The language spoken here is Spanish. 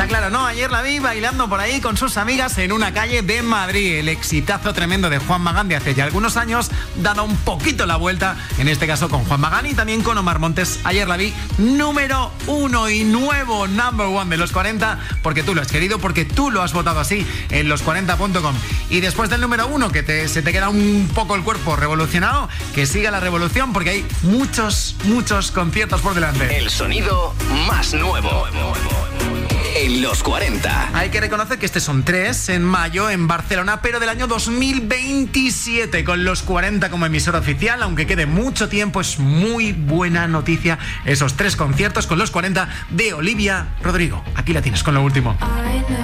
Está claro, ¿no? Ayer la vi bailando por ahí con sus amigas en una calle de Madrid. El exitazo tremendo de Juan Magán de hace ya algunos años, dado un poquito la vuelta, en este caso con Juan Magán y también con Omar Montes. Ayer la vi número 1 y nuevo number 1 de los 40, porque tú lo has querido, porque tú lo has votado así en los40.com. Y después del número 1, que se te queda un poco el cuerpo revolucionado, que siga la revolución, porque hay muchos conciertos por delante. El sonido más nuevo en los 40. Hay que reconocer que son 3 en mayo en Barcelona, pero del año 2027, con los 40 como emisora oficial, aunque quede mucho tiempo. Es muy buena noticia esos 3 conciertos con los 40 de Olivia Rodrigo. Aquí la tienes con lo último.